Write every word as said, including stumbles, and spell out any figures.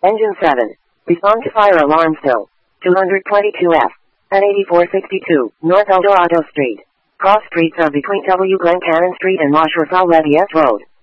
Engine seven. Respond to fire alarm still. two twenty-two F. At eighty-four sixty-two, North Eldorado Street. Cross streets are between W. Glencannon Street and La Chorfal-Levies Road.